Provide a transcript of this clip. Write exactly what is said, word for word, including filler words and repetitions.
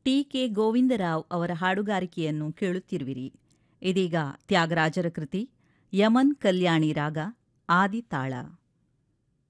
T K Govinda Rao ಅವರ ಹಾಡುಗಾರಿಕೆಯನ್ನು ಕೇಳುತ್ತಿರುವಿರಿ. ಇದೀಗ ತ್ಯಾಗರಾಜರ ಕೃತಿ ಯಮನ್ ಕಲ್ಯಾಣಿ ರಾಗ ಆದಿತಾಳ.